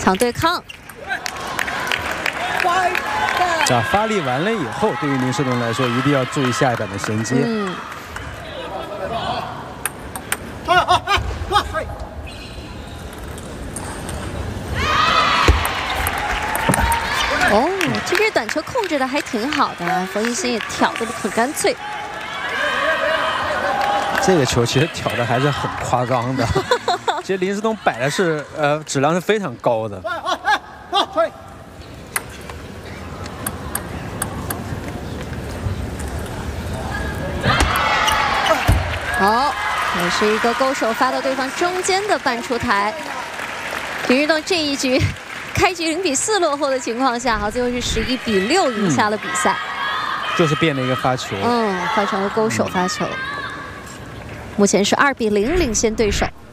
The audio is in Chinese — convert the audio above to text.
场对抗。 发力完了以后，对于林诗栋来说，一定要注意下一板的衔接。 这支短球控制的还挺好的，冯一新也挑的很干脆。 这个球其实挑的还是很夸张的，其实林诗栋摆的是质量是非常高的。 好，也是一个勾手发到对方中间的半出台。林诗栋这一局开局0比4落后的情况下，好，最后是11比6赢下了比赛。 就是变了一个发球， 换成了勾手发球。目前是2比0领先对手。